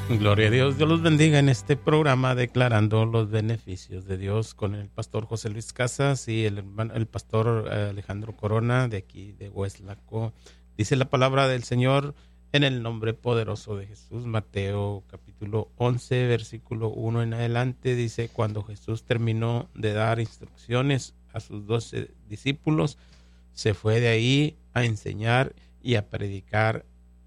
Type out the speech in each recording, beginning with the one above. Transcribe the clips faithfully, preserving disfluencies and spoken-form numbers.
Gloria a Dios, Dios los bendiga en este programa declarando los beneficios de Dios con el pastor José Luis Casas y el, hermano, el pastor Alejandro Corona de aquí de Hueslaco. Dice la palabra del Señor en el nombre poderoso de Jesús. Mateo capítulo once, versículo uno en adelante, dice: cuando Jesús terminó de dar instrucciones a sus doce discípulos, se fue de ahí a enseñar y a predicar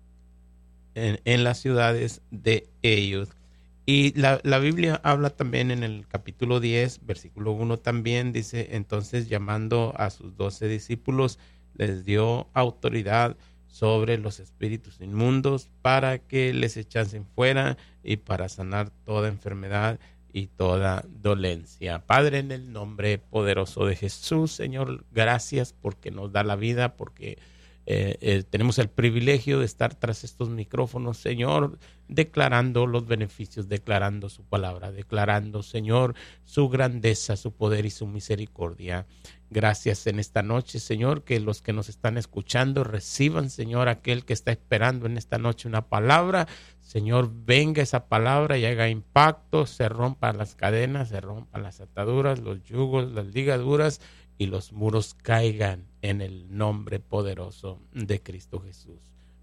En, en las ciudades de ellos. Y la, la Biblia habla también en el capítulo diez, versículo uno también, dice: entonces llamando a sus doce discípulos, les dio autoridad sobre los espíritus inmundos para que les echasen fuera y para sanar toda enfermedad y toda dolencia. Padre, en el nombre poderoso de Jesús, Señor, gracias porque nos da la vida, porque Eh, eh, tenemos el privilegio de estar tras estos micrófonos, Señor, declarando los beneficios, declarando su palabra, declarando, Señor, su grandeza, su poder y su misericordia. Gracias en esta noche, Señor, que los que nos están escuchando reciban, Señor, aquel que está esperando en esta noche una palabra. Señor, venga esa palabra y haga impacto, se rompan las cadenas, se rompan las ataduras, los yugos, las ligaduras, y los muros caigan en el nombre poderoso de Cristo Jesús.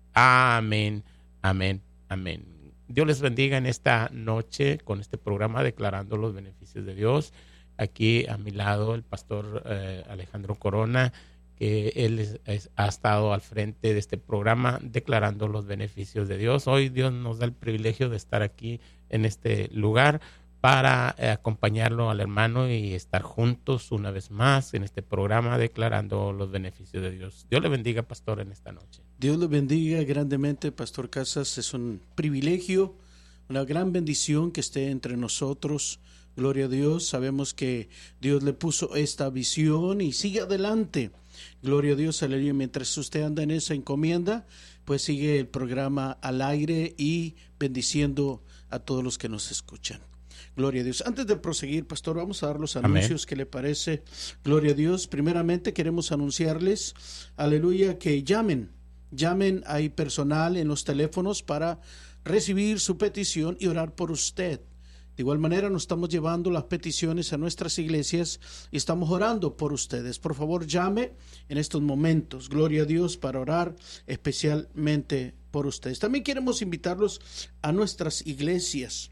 Amén, amén, amén. Dios les bendiga en esta noche con este programa declarando los beneficios de Dios. Aquí a mi lado el pastor eh, Alejandro Corona, que él es, es, ha estado al frente de este programa declarando los beneficios de Dios. Hoy Dios nos da el privilegio de estar aquí en este lugar para eh, acompañarlo al hermano y estar juntos una vez más en este programa declarando los beneficios de Dios. Dios le bendiga, pastor, en esta noche. Dios le bendiga grandemente, pastor Casas. Es un privilegio, una gran bendición que esté entre nosotros. Gloria a Dios. Sabemos que Dios le puso esta visión y sigue adelante. Gloria a Dios, aleluya. Mientras usted anda en esa encomienda, pues sigue el programa al aire y bendiciendo a todos los que nos escuchan. Gloria a Dios. Antes de proseguir, pastor, vamos a dar los anuncios. Amén. ¿Qué le parece? Gloria a Dios. Primeramente queremos anunciarles, aleluya, que llamen. Llamen, hay personal en los teléfonos para recibir su petición y orar por usted. De igual manera nos estamos llevando las peticiones a nuestras iglesias y estamos orando por ustedes. Por favor, llame en estos momentos. Gloria a Dios, para orar especialmente por ustedes. También queremos invitarlos a nuestras iglesias.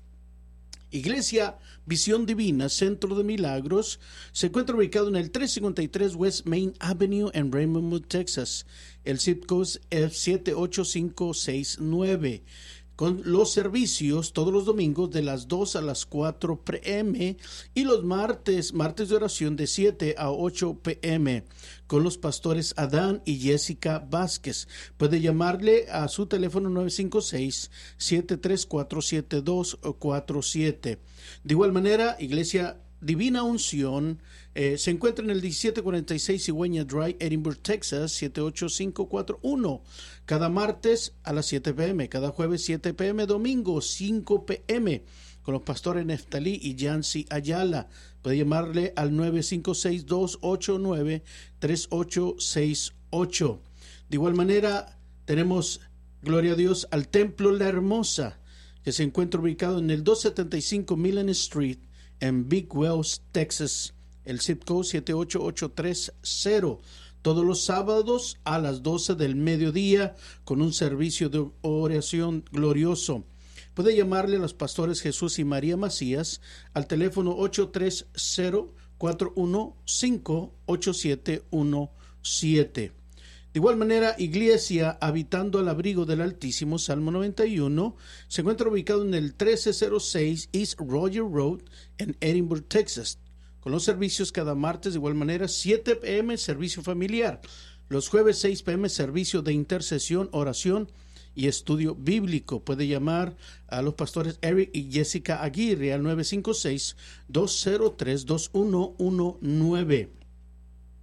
Iglesia Visión Divina, Centro de Milagros, se encuentra ubicado en el trescientos cincuenta y tres West Main Avenue en Raymond, Texas. El zip code es siete ocho cinco seis nueve. Con los servicios todos los domingos de las dos a las cuatro p m y los martes, martes de oración de siete a ocho p m con los pastores Adán y Jessica Vázquez. Puede llamarle a su teléfono nueve cinco seis, siete tres cuatro, siete dos cuatro siete. De igual manera, Iglesia Divina Unción eh, se encuentra en el diecisiete cuarenta y seis Cigüeña Drive, Edinburgh, Texas, siete ocho cinco cuatro uno. Cada martes a las siete p m, cada jueves siete p m, domingo cinco p m con los pastores Neftalí y Yancy Ayala. Puede llamarle al nueve cinco seis, dos ocho nueve, tres ocho seis ocho. De igual manera, tenemos, gloria a Dios, al Templo La Hermosa, que se encuentra ubicado en el doscientos setenta y cinco Millen Street, en Big Wells, Texas, el zip code siete ocho ocho tres cero. Todos los sábados a las doce del mediodía con un servicio de oración glorioso. Puede llamarle a los pastores Jesús y María Macías al teléfono ocho tres cero, cuatro uno cinco, ocho siete uno siete. De igual manera, Iglesia Habitando al Abrigo del Altísimo, Salmo noventa y uno, se encuentra ubicado en el trece cero seis East Roger Road en Edinburgh, Texas, con los servicios cada martes. De igual manera, siete p m servicio familiar, los jueves seis p m servicio de intercesión, oración y estudio bíblico. Puede llamar a los pastores Eric y Jessica Aguirre al nueve cinco seis, dos cero tres, dos uno uno nueve.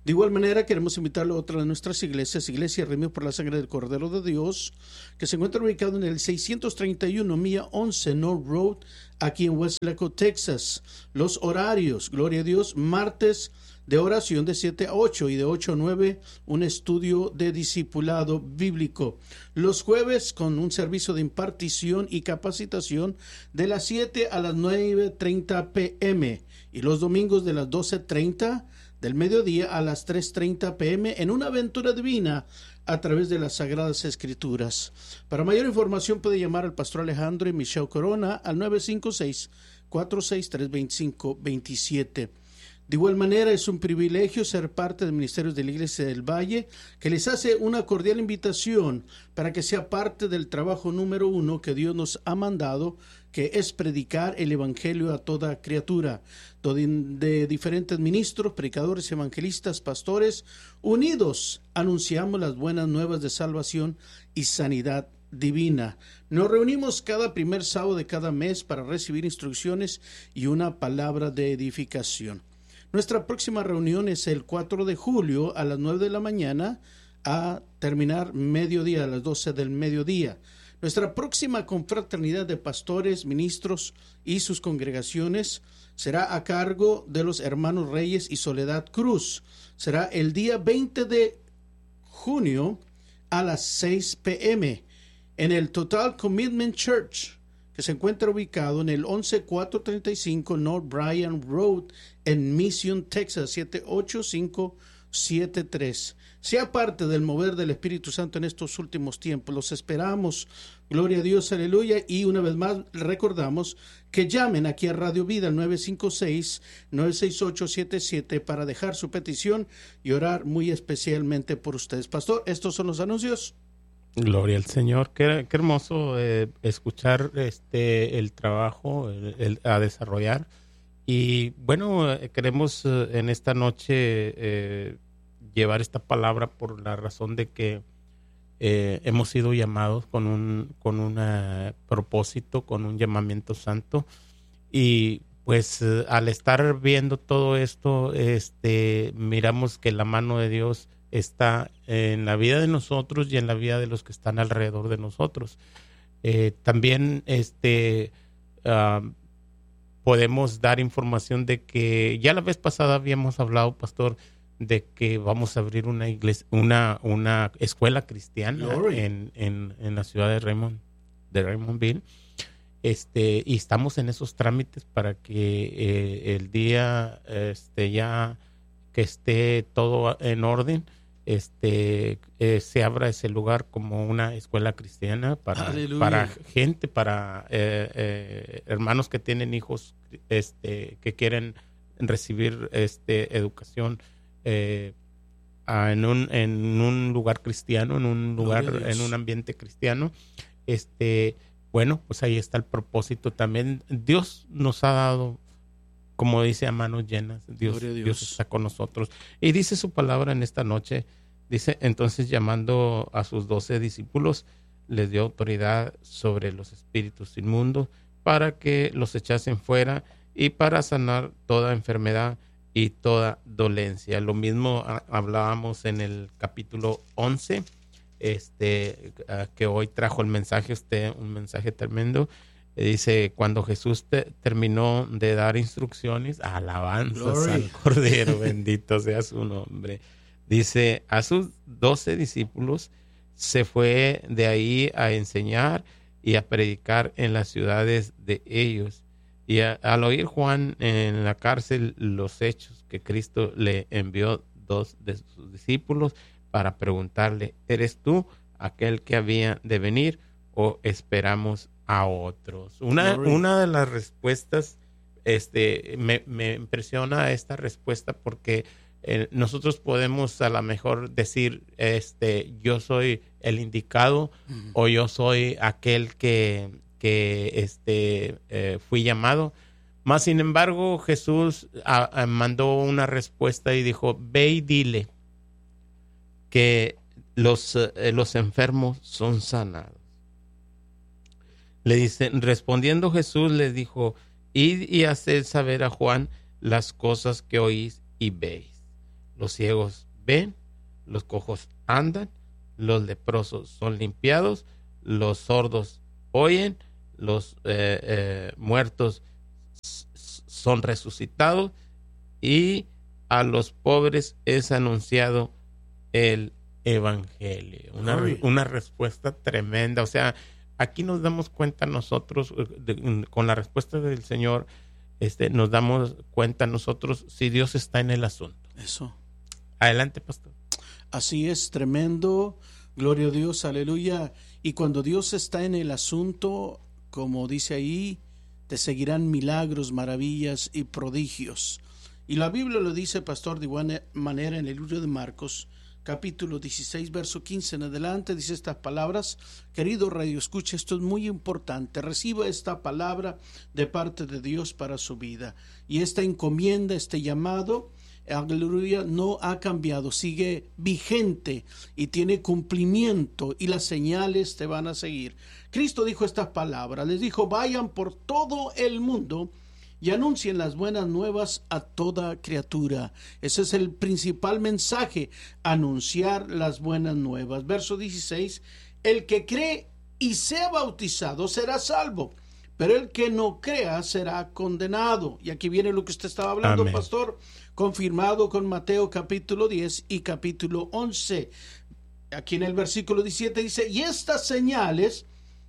De igual manera, queremos invitarlo a otra de nuestras iglesias, Iglesia Redimidos por la Sangre del Cordero de Dios, que se encuentra ubicado en el seiscientos treinta y uno Milla once North Road, aquí en Westlaco, Texas. Los horarios, gloria a Dios, martes de oración de siete a ocho y de ocho a nueve un estudio de discipulado bíblico. Los jueves con un servicio de impartición y capacitación de las siete a las nueve treinta pm y los domingos de las doce treinta del mediodía a las tres treinta pm en una aventura divina a través de las Sagradas Escrituras. Para mayor información puede llamar al pastor Alejandro y Michelle Corona al nueve cinco seis, cuatro seis tres, dos cinco dos siete. De igual manera, es un privilegio ser parte del ministerio de la Iglesia del Valle, que les hace una cordial invitación para que sea parte del trabajo número uno que Dios nos ha mandado, que es predicar el Evangelio a toda criatura, de diferentes ministros, predicadores, evangelistas, pastores, unidos anunciamos las buenas nuevas de salvación y sanidad divina. Nos reunimos cada primer sábado de cada mes para recibir instrucciones y una palabra de edificación. Nuestra próxima reunión es el cuatro de julio a las nueve de la mañana a terminar mediodía, a las doce del mediodía. Nuestra próxima confraternidad de pastores, ministros y sus congregaciones será a cargo de los hermanos Reyes y Soledad Cruz. Será el día veinte de junio a las seis pm en el Total Commitment Church, que se encuentra ubicado en el once mil cuatrocientos treinta y cinco North Bryan Road en Mission, Texas, siete ocho cinco siete tres. Sea parte del mover del Espíritu Santo en estos últimos tiempos. Los esperamos. Gloria a Dios, aleluya. Y una vez más recordamos que llamen aquí a Radio Vida al nueve cinco seis, nueve seis ocho, siete siete para dejar su petición y orar muy especialmente por ustedes. Pastor, estos son los anuncios. Gloria al Señor. Qué, qué hermoso eh, escuchar este el trabajo el, el, a desarrollar. Y bueno, eh, queremos eh, en esta noche eh, llevar esta palabra por la razón de que eh, hemos sido llamados con un con un propósito, con un llamamiento santo. Y pues eh, al estar viendo todo esto, este miramos que la mano de Dios está en la vida de nosotros y en la vida de los que están alrededor de nosotros. Eh, también este uh, podemos dar información de que ya la vez pasada habíamos hablado, pastor, de que vamos a abrir una iglesia, una una escuela cristiana en, en, en la ciudad de Raymond, de Raymondville. Este, y estamos en esos trámites para que eh, el día este ya que esté todo en orden, este eh, se abra ese lugar como una escuela cristiana para, para gente, para eh, eh, hermanos que tienen hijos este que quieren recibir este educación eh, en un en un lugar cristiano, en un lugar, en un ambiente cristiano. Este bueno, pues ahí está el propósito también. Dios nos ha dado, como dice, a manos llenas. Dios, Dios. Dios está con nosotros. Y dice su palabra en esta noche, dice, entonces llamando a sus doce discípulos, les dio autoridad sobre los espíritus inmundos para que los echasen fuera y para sanar toda enfermedad y toda dolencia. Lo mismo a, hablábamos en el capítulo once, este, uh, que hoy trajo el mensaje, usted, un mensaje tremendo. Dice, cuando Jesús te, terminó de dar instrucciones, alabanzas Glory. Al Cordero, bendito sea su nombre. Dice, a sus doce discípulos se fue de ahí a enseñar y a predicar en las ciudades de ellos. Y a, al oír Juan en la cárcel los hechos que Cristo le envió dos de sus discípulos para preguntarle, ¿eres tú aquel que había de venir o esperamos a otros? Una, una de las respuestas, este, me, me impresiona esta respuesta porque eh, nosotros podemos a lo mejor decir, este, yo soy el indicado mm. o yo soy aquel que, que este, eh, fui llamado. Mas, sin embargo, Jesús a, a mandó una respuesta y dijo, ve y dile que los, eh, los enfermos son sanados. Le dice, respondiendo Jesús les dijo, id y haced saber a Juan las cosas que oís y veis. los ciegos ven, los cojos andan, los leprosos son limpiados, los sordos oyen, los eh, eh, muertos s- son resucitados y a los pobres es anunciado el evangelio. Una, una respuesta tremenda. O sea, aquí nos damos cuenta nosotros, de, con la respuesta del Señor, este, nos damos cuenta nosotros si Dios está en el asunto. Eso. Adelante, pastor. Así es, tremendo. Gloria a Dios, aleluya. Y cuando Dios está en el asunto, como dice ahí, te seguirán milagros, maravillas y prodigios. Y la Biblia lo dice, pastor, de igual manera en el libro de Marcos, capítulo dieciséis, verso quince en adelante, dice estas palabras. Querido radio escucha, esto es muy importante. Reciba esta palabra de parte de Dios para su vida. Y esta encomienda, este llamado, aleluya, no ha cambiado, sigue vigente y tiene cumplimiento, y las señales te van a seguir. Cristo dijo estas palabras, les dijo: vayan por todo el mundo y anuncien las buenas nuevas a toda criatura. Ese es el principal mensaje, anunciar las buenas nuevas. Verso dieciséis, el que cree y sea bautizado será salvo, pero el que no crea será condenado. Y aquí viene lo que usted estaba hablando, amén, pastor, confirmado con Mateo capítulo diez y capítulo once. Aquí en el versículo diecisiete dice: y estas señales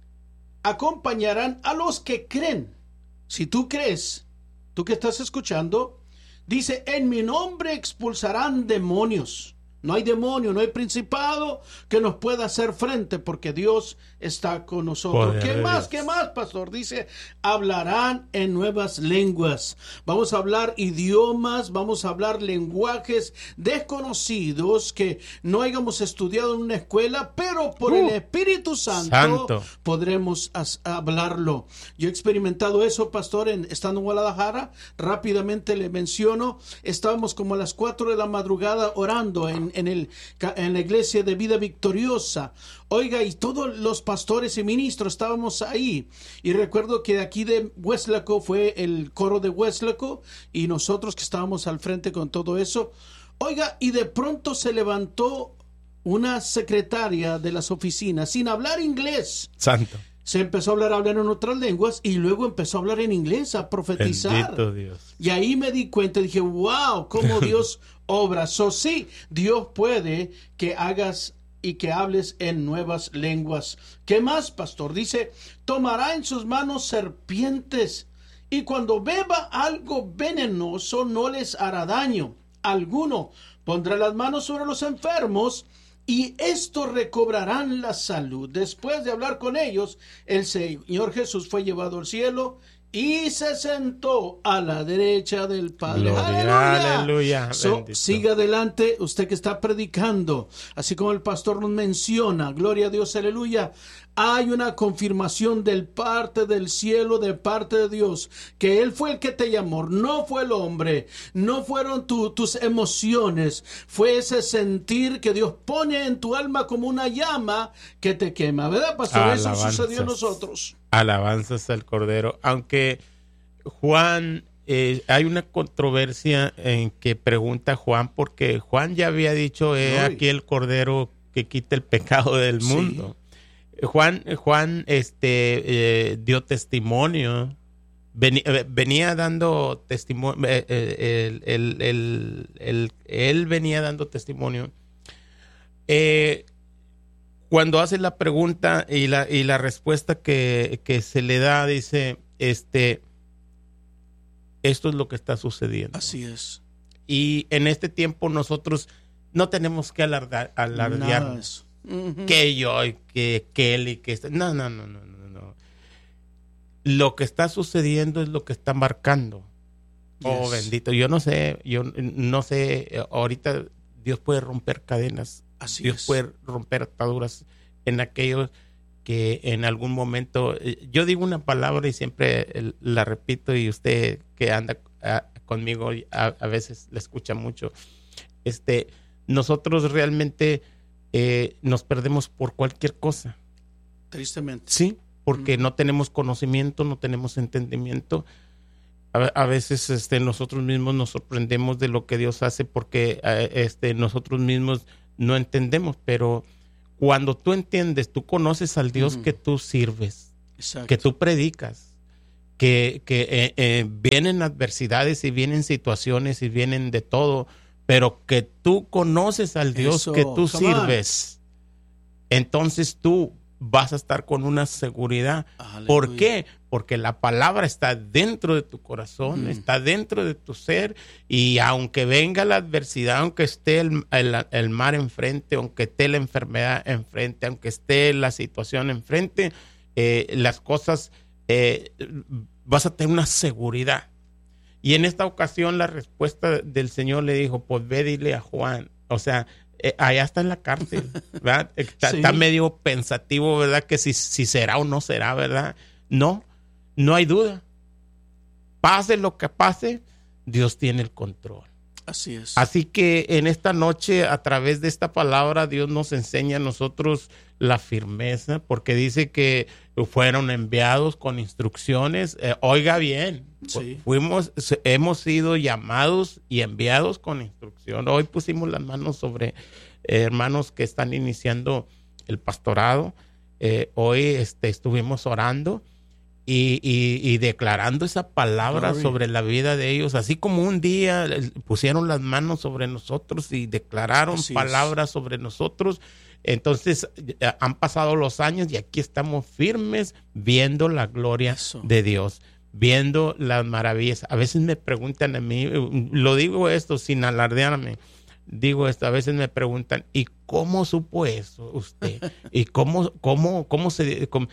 acompañarán a los que creen. Si tú crees, tú que estás escuchando, dice: en mi nombre expulsarán demonios. No hay demonio, no hay principado que nos pueda hacer frente, porque Dios está con nosotros. Poder ¿Qué más? ¿Qué más, pastor? Dice: hablarán en nuevas lenguas. Vamos a hablar idiomas, vamos a hablar lenguajes desconocidos que no hayamos estudiado en una escuela, pero por uh, el Espíritu Santo, Santo. podremos as- hablarlo. Yo he experimentado eso, pastor, en, estando en Guadalajara. Rápidamente le menciono, estábamos como a las cuatro de la madrugada orando en En, el, en la iglesia de Vida Victoriosa. Oiga, y todos los pastores y ministros estábamos ahí. Y recuerdo que de aquí de Hueslaco fue el coro de Hueslaco y nosotros que estábamos al frente con todo eso. Oiga, y de pronto se levantó una secretaria de las oficinas sin hablar inglés. Santo. Se empezó a hablar, a hablar en otras lenguas y luego empezó a hablar en inglés, a profetizar. Bendito Dios. Y ahí me di cuenta, dije: wow, cómo Dios obra. So, sí, Dios puede que hagas y que hables en nuevas lenguas. ¿Qué más, pastor? Dice: tomará en sus manos serpientes y cuando beba algo venenoso no les hará daño alguno. Pondrá las manos sobre los enfermos y estos recobrarán la salud. Después de hablar con ellos, el Señor Jesús fue llevado al cielo y se sentó a la derecha del Padre. Gloria, aleluya. So, siga adelante, usted que está predicando, así como el pastor nos menciona, gloria a Dios, aleluya. Hay una confirmación del parte del cielo, de parte de Dios, que Él fue el que te llamó, no fue el hombre, no fueron tu, tus emociones, fue ese sentir que Dios pone en tu alma como una llama que te quema, ¿verdad, pastor? Alabanzas. Eso sucedió a nosotros. Alabanzas al Cordero, aunque Juan, eh, hay una controversia en que pregunta Juan, porque Juan ya había dicho, he no, aquí el Cordero que quita el pecado del mundo. Sí. Juan, Juan este, eh, dio testimonio, venía, venía dando testimonio, eh, eh, el, el, el, el, él venía dando testimonio. Eh, cuando hace la pregunta y la, y la respuesta que, que se le da, dice, este, esto es lo que está sucediendo. Así es. Y en este tiempo nosotros no tenemos que alardar, alardearnos. Uh-huh. Que yo, que Kelly, que está... No, no, no, no, no, no. Lo que está sucediendo es lo que está marcando. Yes. Oh, bendito. Yo no sé, yo no sé, ahorita Dios puede romper cadenas. Así Dios es. puede romper ataduras en aquellos que en algún momento... Yo digo una palabra y siempre la repito, y usted que anda a, conmigo a, a veces la escucha mucho. Este, nosotros realmente... Eh, nos perdemos por cualquier cosa. Tristemente. Sí, porque mm. no tenemos conocimiento, no tenemos entendimiento. a, a veces este, nosotros mismos nos sorprendemos de lo que Dios hace porque eh, este, nosotros mismos no entendemos, pero cuando tú entiendes, tú conoces al Dios uh-huh. que tú sirves, exacto. que tú predicas, que, que eh, eh, vienen adversidades y vienen situaciones y vienen de todo, pero que tú conoces al Dios Eso, que tú sirves, on. entonces tú vas a estar con una seguridad. Aleluya. ¿Por qué? Porque la palabra está dentro de tu corazón, mm. está dentro de tu ser, y aunque venga la adversidad, aunque esté el, el, el mar enfrente, aunque esté la enfermedad enfrente, aunque esté la situación enfrente, eh, las cosas, eh, vas a tener una seguridad. Y en esta ocasión la respuesta del Señor le dijo, pues ve, dile a Juan, o sea, Eh, allá está en la cárcel, ¿verdad? Está, sí. está medio pensativo, ¿verdad? Que si, si será o no será, ¿verdad? No, no hay duda. Pase lo que pase, Dios tiene el control. Así es. Así que en esta noche, a través de esta palabra, Dios nos enseña a nosotros la firmeza, porque dice que fueron enviados con instrucciones. Eh, oiga bien, sí. fuimos, hemos sido llamados y enviados con instrucción. Hoy pusimos las manos sobre eh, hermanos que están iniciando el pastorado. Eh, hoy este, estuvimos orando y, y, y declarando esa palabra Glory. sobre la vida de ellos, así como un día pusieron las manos sobre nosotros y declararon así palabras es. sobre nosotros. Entonces han pasado los años y aquí estamos firmes viendo la gloria Eso. de Dios, viendo las maravillas. A veces me preguntan a mí, lo digo esto sin alardearme, digo esto, a veces me preguntan, ¿y cómo supo eso usted? ¿Y cómo, cómo, cómo se... Cómo?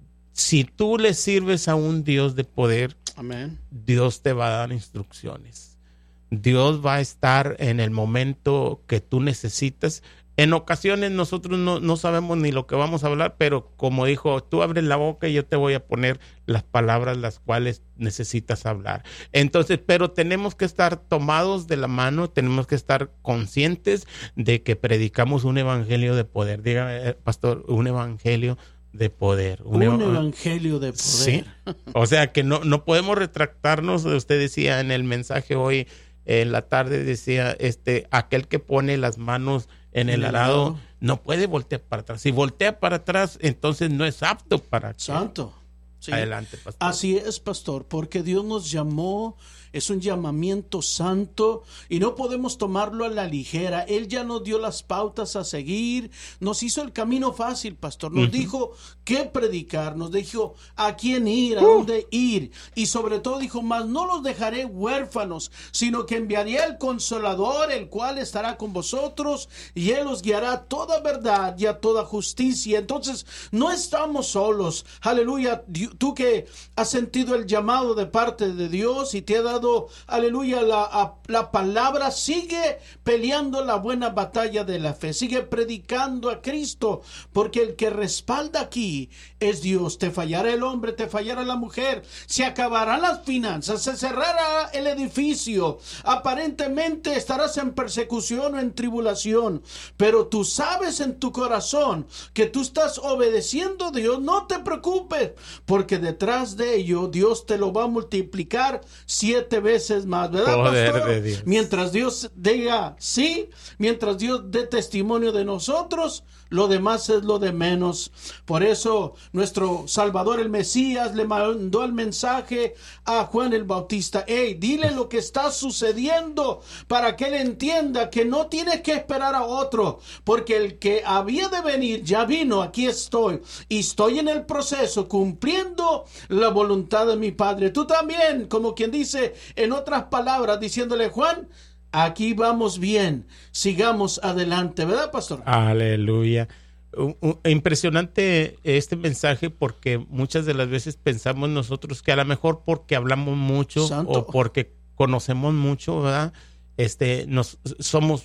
Si tú le sirves a un Dios de poder, Amén. Dios te va a dar instrucciones. Dios va a estar en el momento que tú necesitas. En ocasiones nosotros no, no sabemos ni lo que vamos a hablar, pero como dijo, tú abres la boca y yo te voy a poner las palabras las cuales necesitas hablar. Entonces, pero tenemos que estar tomados de la mano, tenemos que estar conscientes de que predicamos un evangelio de poder. Dígame, pastor, un evangelio de poder. Un, un evangelio de poder. Sí. O sea que no, no podemos retractarnos. Usted decía en el mensaje hoy, en la tarde decía, este, aquel que pone las manos en el arado no puede voltear para atrás. Si voltea para atrás, entonces no es apto para Santo. Sí. Adelante, pastor. Así es, pastor, porque Dios nos llamó, es un llamamiento santo y no podemos tomarlo a la ligera. Él ya nos dio las pautas a seguir, nos hizo el camino fácil, pastor. Nos uh-huh. dijo qué predicar, nos dijo a quién ir, a uh. dónde ir, y sobre todo dijo, mas no los dejaré huérfanos, sino que enviaré al Consolador, el cual estará con vosotros, y Él os guiará a toda verdad y a toda justicia. Entonces, no estamos solos. Aleluya. Tú que has sentido el llamado de parte de Dios y te ha dado, aleluya, la, la palabra, sigue peleando la buena batalla de la fe, sigue predicando a Cristo, porque el que respalda aquí es Dios. Te fallará el hombre, te fallará la mujer, se acabarán las finanzas, se cerrará el edificio, aparentemente estarás en persecución o en tribulación, pero tú sabes en tu corazón que tú estás obedeciendo a Dios. No te preocupes, porque porque detrás de ello Dios te lo va a multiplicar siete veces más, ¿verdad, Poder pastor? De Dios. Mientras Dios diga sí, mientras Dios dé testimonio de nosotros, lo demás es lo de menos. Por eso nuestro Salvador, el Mesías, le mandó el mensaje a Juan el Bautista: hey, dile lo que está sucediendo para que él entienda que no tiene que esperar a otro, porque el que había de venir ya vino. Aquí estoy y estoy en el proceso cumpliendo la voluntad de mi Padre. Tú también, como quien dice, en otras palabras, diciéndole: Juan, aquí vamos bien, sigamos adelante, ¿verdad, pastor? Aleluya. Uh, uh, impresionante este mensaje, porque muchas de las veces pensamos nosotros que a lo mejor porque hablamos mucho Santo. o porque conocemos mucho, ¿verdad? Este, nos somos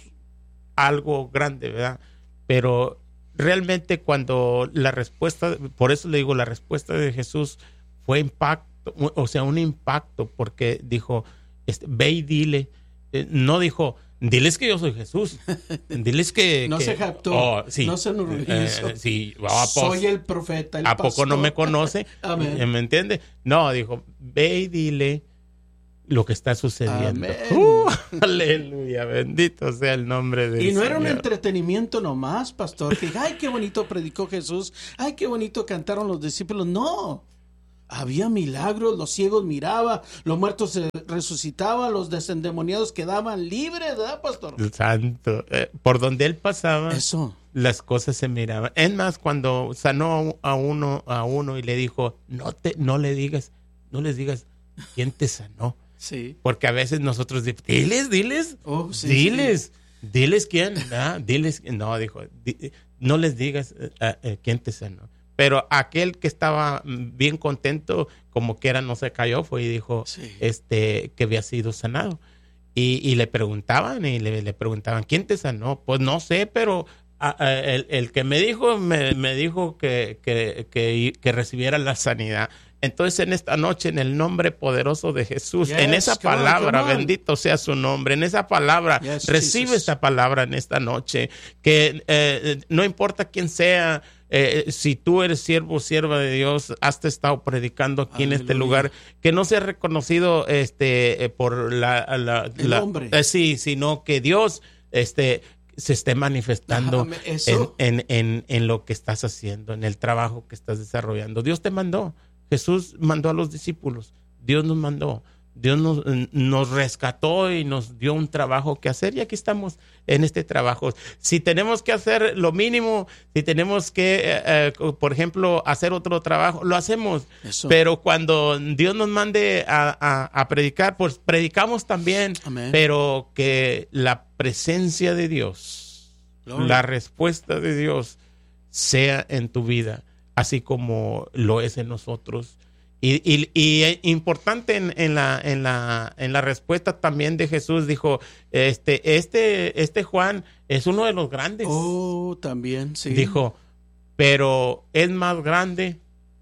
algo grande, ¿verdad? Pero realmente cuando la respuesta, por eso le digo, la respuesta de Jesús fue impacto, o sea, un impacto, porque dijo, este, ve y dile, eh, no dijo, diles que yo soy Jesús, diles que... no que, se jactó, oh, sí, no se enorgulleció, eh, sí, oh, soy el profeta, el ¿a pastor? poco no me conoce? Amén. ¿Me entiende? No, dijo, ve y dile lo que está sucediendo. Amén. Uh, aleluya, bendito sea el nombre de Dios. Y no era un entretenimiento nomás, pastor, que ay, qué bonito predicó Jesús, ay, qué bonito cantaron los discípulos. No, había milagros, los ciegos miraban, los muertos se resucitaban, los desendemoniados quedaban libres, ¿verdad, pastor? Santo, eh, por donde él pasaba, eso, las cosas se miraban. Es más, cuando sanó a uno, a uno y le dijo, no te, no le digas, no les digas quién te sanó. sí. Porque a veces nosotros decimos, diles, diles, Oh, sí, diles, sí. diles quién, ¿verdad? Diles, no, dijo, di, no les digas uh, uh, quién te sanó. Pero aquel que estaba bien contento, como quiera no se cayó, fue y dijo sí. este que había sido sanado. Y, y le preguntaban, y le, le preguntaban, ¿quién te sanó? Pues no sé, pero a, a, el, el que me dijo, me, me dijo que, que, que, que recibiera la sanidad. Entonces en esta noche, en el nombre poderoso de Jesús, yes, en esa come palabra, on, bendito sea su nombre, en esa palabra, yes, recibe Jesus. Esta palabra en esta noche, que eh, no importa quién sea, eh, si tú eres siervo o sierva de Dios, has estado predicando aquí Aleluya. En este lugar, que no sea reconocido este eh, por la, la, el la hombre. Eh, sí, sino que Dios este se esté manifestando en, en, en, en lo que estás haciendo, en el trabajo que estás desarrollando. Dios te mandó. Jesús mandó a los discípulos, Dios nos mandó, Dios nos, nos rescató y nos dio un trabajo que hacer y aquí estamos en este trabajo. Si tenemos que hacer lo mínimo, si tenemos que, eh, por ejemplo, hacer otro trabajo, lo hacemos. Eso. Pero cuando Dios nos mande a, a, a predicar, pues predicamos también. Amén. Pero que la presencia de Dios, Gloria. La respuesta de Dios sea en tu vida, así como lo es en nosotros. Y, y, y importante en, en, la, en, la, en la respuesta también de Jesús, dijo, este, este, este Juan es uno de los grandes. Oh, también, sí. Dijo, pero es más grande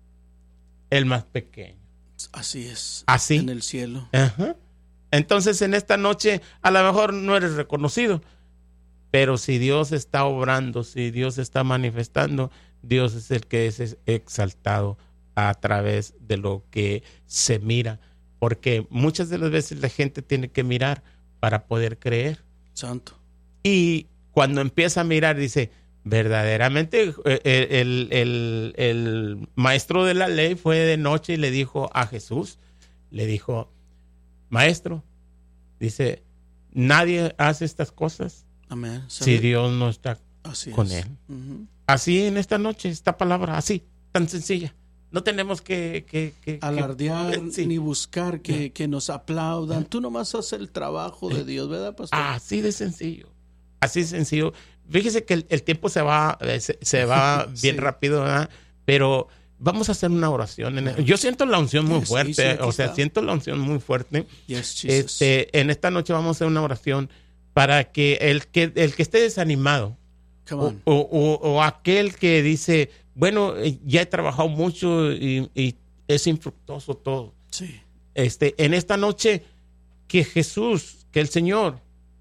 el más pequeño. Así es. Así. En el cielo. Ajá. Entonces en esta noche a lo mejor no eres reconocido, pero si Dios está obrando, si Dios está manifestando, Dios es el que es exaltado a través de lo que se mira, porque muchas de las veces la gente tiene que mirar para poder creer. Santo. Y cuando empieza a mirar dice, verdaderamente el, el, el, el maestro de la ley fue de noche y le dijo a Jesús, le dijo, maestro, dice, nadie hace estas cosas Amén. si Dios no está Así con es. él. Uh-huh. Así en esta noche, esta palabra, así, tan sencilla. No tenemos que... que, que alardear que, sí. ni buscar que, que nos aplaudan. Tú nomás haces el trabajo de Dios, ¿verdad, pastor? Así de sencillo. Así de sencillo. Fíjese que el, el tiempo se va, se, se va bien sí. rápido, ¿verdad? Pero vamos a hacer una oración. En el, yo siento la unción muy yes, fuerte. Sí, sí, o sea, está. siento la unción muy fuerte. Yes, este, en esta noche vamos a hacer una oración para que el que, el que esté desanimado, O, o, o, o aquel que dice, bueno, ya he trabajado mucho y, y es infructuoso todo. Sí. Este, en esta noche, que Jesús, que el Señor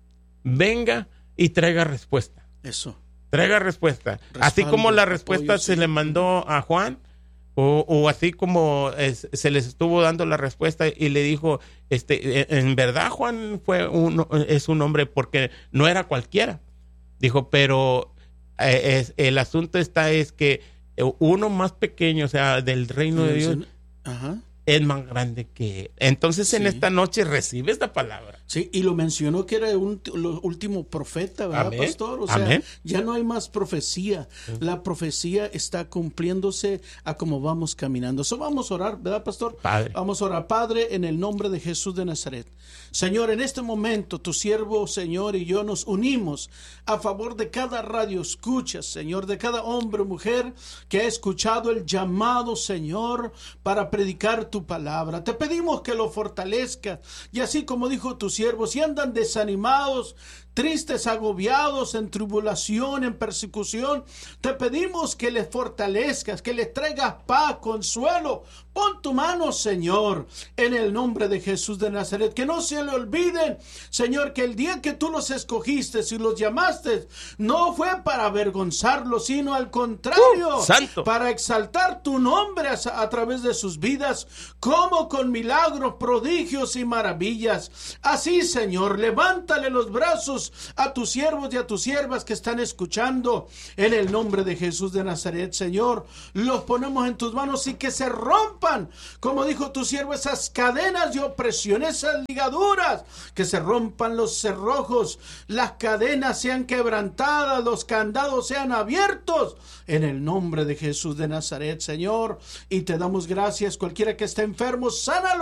venga y traiga respuesta. Eso. Traiga respuesta. Respaldo, así como la respuesta apoyo, se sí. le mandó a Juan, o, o así como es, se les estuvo dando la respuesta y le dijo, este, en verdad Juan fue un, es un hombre porque no era cualquiera. Dijo, pero eh, es, el asunto está es que uno más pequeño, o sea, del reino de Dios, Ajá. es más grande que él. Entonces sí. en esta noche recibe esta palabra. Sí, y lo mencionó que era un lo último profeta, ¿verdad, Amén. pastor? O sea, Amén. ya no hay más profecía. Sí. La profecía está cumpliéndose a como vamos caminando. So, vamos a orar, ¿verdad, pastor? Padre. Vamos a orar, Padre, en el nombre de Jesús de Nazaret. Señor, en este momento tu siervo, Señor, y yo nos unimos a favor de cada radio escucha, Señor, de cada hombre o mujer que ha escuchado el llamado, Señor, para predicar tu palabra. Te pedimos que lo fortalezca y así como dijo tu siervo, si andan desanimados, tristes, agobiados, en tribulación, en persecución, te pedimos que les fortalezcas, que les traigas paz, consuelo, Pon tu mano, Señor, en el nombre de Jesús de Nazaret. Que no se le olviden, Señor, que el día que tú los escogiste y los llamaste, no fue para avergonzarlos, sino al contrario, uh, santo. para exaltar tu nombre a, a través de sus vidas, como con milagros, prodigios y maravillas. Así, Señor, levántale los brazos a tus siervos y a tus siervas que están escuchando, en el nombre de Jesús de Nazaret, Señor. Los ponemos en tus manos y que se rompan, como dijo tu siervo, esas cadenas de opresión, esas ligaduras, que se rompan los cerrojos, las cadenas sean quebrantadas, los candados sean abiertos, en el nombre de Jesús de Nazaret, Señor. Y te damos gracias. Cualquiera que esté enfermo, sánalo